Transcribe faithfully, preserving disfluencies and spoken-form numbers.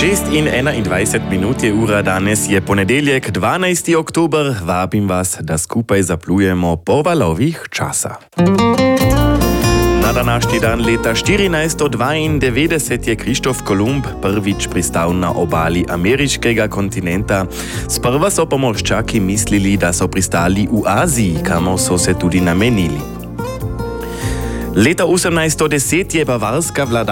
šest in enaindvajset minut je ura, danes je ponedeljek, dvanajsti oktober. Vabim vas, da skupaj zaplujemo po valovih časa. Na današnji dan leta štirinajststo dvaindevetdeset je Krištof Kolumb prvič pristal na obali ameriškega kontinenta. Sprva so pomorščaki mislili, da so pristali v Aziji, kamor so se tudi namenili. Leta osemnajststo deset je bavarska vlada